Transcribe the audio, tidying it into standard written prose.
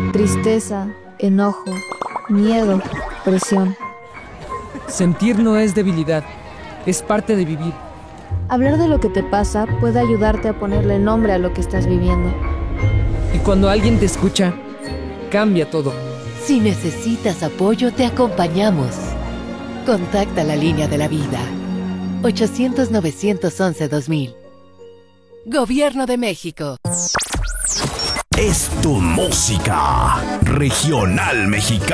tristeza, enojo, miedo, presión. Sentir no es debilidad, es parte de vivir. Hablar de lo que te pasa puede ayudarte a ponerle nombre a lo que estás viviendo. Y cuando alguien te escucha, cambia todo. Si necesitas apoyo, te acompañamos. Contacta la línea de la vida. 800-911-2000. Gobierno de México. Es tu música regional mexicana.